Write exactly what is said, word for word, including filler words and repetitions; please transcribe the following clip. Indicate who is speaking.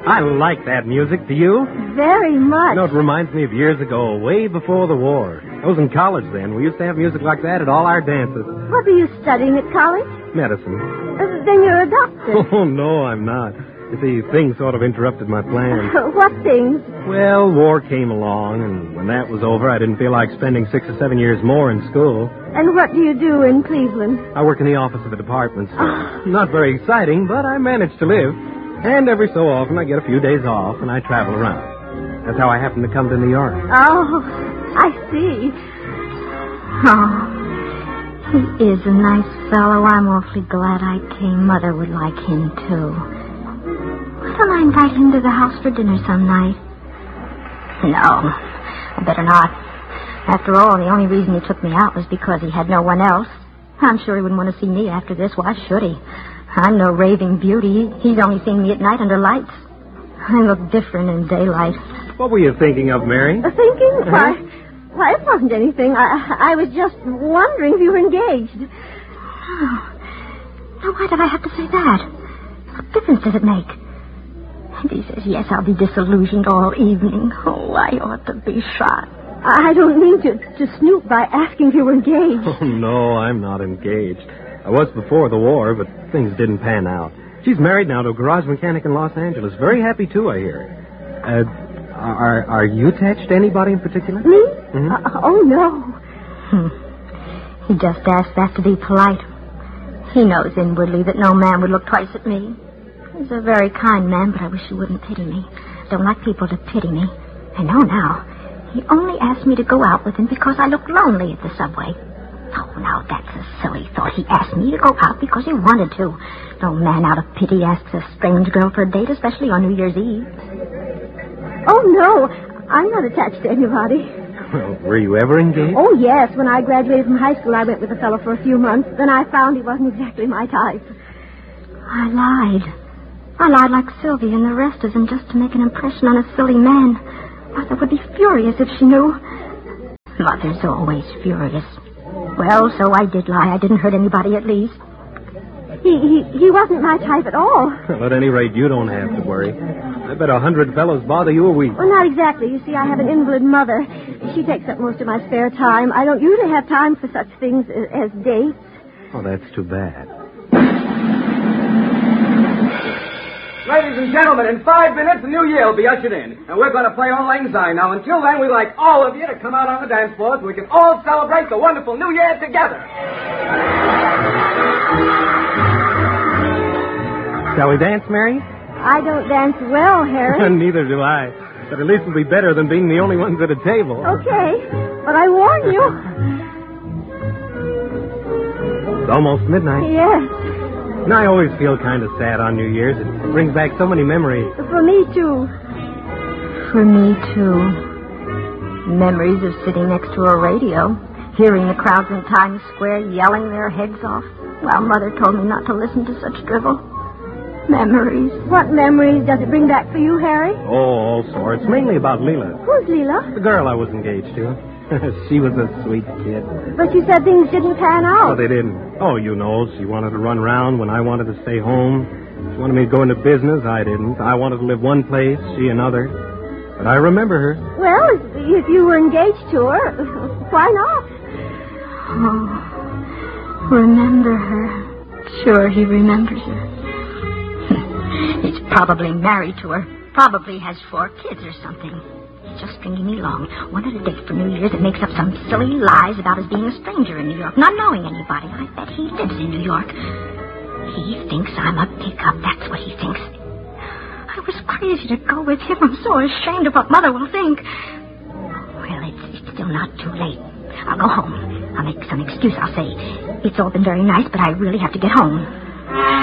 Speaker 1: I like that music. Do you?
Speaker 2: Very much.
Speaker 1: You know, it reminds me of years ago, way before the war. I was in college then. We used to have music like that at all our dances.
Speaker 2: What were you studying at college?
Speaker 1: Medicine.
Speaker 2: Uh, then you're a doctor.
Speaker 1: Oh, no, I'm not. You see, things sort of interrupted my plans.
Speaker 2: What things?
Speaker 1: Well, war came along, and when that was over, I didn't feel like spending six or seven years more in school.
Speaker 2: And what do you do in Cleveland?
Speaker 1: I work in the office of a department store. Not very exciting, but I manage to live. And every so often, I get a few days off, and I travel around. That's how I happen to come to New York.
Speaker 2: Oh, I see.
Speaker 3: Oh, he is a nice fellow. I'm awfully glad I came. Mother would like him, too. Why don't I invite him to the house for dinner some night? No, I better not. After all, the only reason he took me out was because he had no one else. I'm sure he wouldn't want to see me after this. Why should he? I'm no raving beauty. He's only seen me at night under lights. I look different in daylight.
Speaker 1: What were you thinking of, Mary?
Speaker 2: Uh, thinking?
Speaker 1: Uh-huh.
Speaker 2: Why, why, it wasn't anything. I, I was just wondering if you were engaged.
Speaker 3: Oh. Now, why did I have to say that? What difference does it make? And he says, yes, I'll be disillusioned all evening. Oh, I ought to be shot.
Speaker 2: I don't mean to, to snoop by asking if you were engaged.
Speaker 1: Oh, no, I'm not engaged. I was before the war, but things didn't pan out. She's married now to a garage mechanic in Los Angeles. Very happy, too, I hear. Uh, are, are you attached to anybody in particular?
Speaker 2: Me?
Speaker 1: Mm-hmm.
Speaker 2: Uh, oh, no.
Speaker 3: Hmm. He just asked that to be polite. He knows inwardly that no man would look twice at me. He's a very kind man, but I wish he wouldn't pity me. Don't like people to pity me. I know now. He only asked me to go out with him because I looked lonely at the subway. Oh, now that's a silly thought. He asked me to go out because he wanted to. No man out of pity asks a strange girl for a date, especially on New Year's Eve.
Speaker 2: Oh, no. I'm not attached to anybody.
Speaker 1: Well, were you ever engaged?
Speaker 2: Oh, yes. When I graduated from high school, I went with a fellow for a few months. Then I found he wasn't exactly my type.
Speaker 3: I lied. I lied like Sylvia and the rest of them just to make an impression on a silly man. Mother would be furious if she knew. Mother's always furious. Well, so I did lie. I didn't hurt anybody, at least.
Speaker 2: He, he he wasn't my type at all.
Speaker 1: Well, at any rate, you don't have to worry. I bet a hundred fellows bother you a week.
Speaker 2: Well, not exactly. You see, I have an invalid mother. She takes up most of my spare time. I don't usually have time for such things as, as dates.
Speaker 1: Oh, that's too bad.
Speaker 4: Ladies and gentlemen, in five minutes, the new year will be ushered in. And we're going to play Auld Lang Syne. Now, until then, we'd like all of you to come out on the dance floor so we can all celebrate the wonderful new year together.
Speaker 1: Shall we dance, Mary?
Speaker 2: I don't dance well, Harry.
Speaker 1: Neither do I. But at least it'll be better than being the only ones at a table.
Speaker 2: Okay, but I warn you.
Speaker 1: It's almost midnight.
Speaker 2: Yes.
Speaker 1: And I always feel kind of sad on New Year's. It brings back so many memories.
Speaker 2: For me, too.
Speaker 3: For me, too. Memories of sitting next to a radio, hearing the crowds in Times Square yelling their heads off, while Mother told me not to listen to such drivel. Memories.
Speaker 2: What memories does it bring back for you, Harry?
Speaker 1: Oh, all sorts. Mainly about Leela.
Speaker 2: Who's Leela?
Speaker 1: The girl I was engaged to. She was a sweet kid.
Speaker 2: But you said things didn't pan out.
Speaker 1: Oh, they didn't. Oh, you know, she wanted to run around when I wanted to stay home. She wanted me to go into business. I didn't. I wanted to live one place, she another. But I remember her.
Speaker 2: Well, if, if you were engaged to her, why not?
Speaker 3: Oh, remember her. Sure, he remembers her. He's probably married to her. Probably has four kids or something. He's just stringing me along. Wanted a date for New Year's and makes up some silly lies about his being a stranger in New York, not knowing anybody. I bet he lives in New York. He thinks I'm a pickup. That's what he thinks. I was crazy to go with him. I'm so ashamed of what Mother will think. Well, it's, it's still not too late. I'll go home. I'll make some excuse. I'll say, it's all been very nice, but I really have to get home.